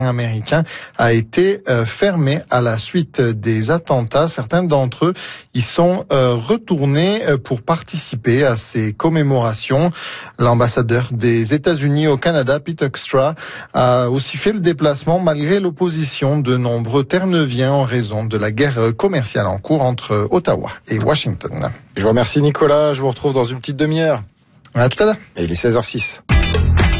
américain a été fermé à la suite des attentats. Certains d'entre eux y sont retournés pour participer à ces commémorations. L'ambassadeur des États-Unis au Canada, Pete Extra, a aussi fait le déplacement malgré l'opposition de nombreux Terre-Neuviens en raison de la guerre commerciale en cours entre Ottawa et Washington. Je vous remercie Nicolas, je vous retrouve dans une petite demi-heure. À tout à l'heure. Et il est 16h06.